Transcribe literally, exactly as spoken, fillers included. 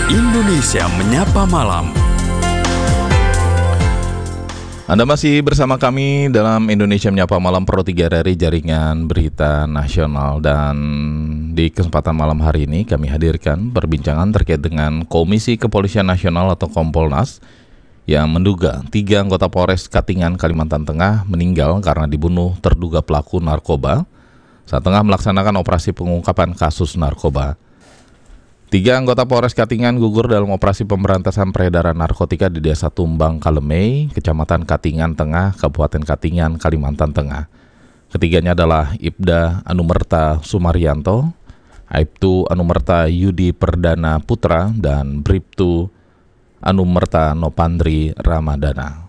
Indonesia Menyapa Malam. Anda masih bersama kami dalam Indonesia Menyapa Malam Pro tiga dari Jaringan Berita Nasional. Dan di kesempatan malam hari ini kami hadirkan perbincangan terkait dengan Komisi Kepolisian Nasional atau Kompolnas yang menduga tiga anggota Polres Katingan, Kalimantan Tengah meninggal karena dibunuh terduga pelaku narkoba saat tengah melaksanakan operasi pengungkapan kasus narkoba. Tiga anggota Polres Katingan gugur dalam operasi pemberantasan peredaran narkotika di Desa Tumbang Kalemei, Kecamatan Katingan Tengah, Kabupaten Katingan, Kalimantan Tengah. Ketiganya adalah Ibda Anumerta Sumaryanto, Aibtu Anumerta Yudi Perdana Putra, dan Bribtu Anumerta Nopandri Ramadana.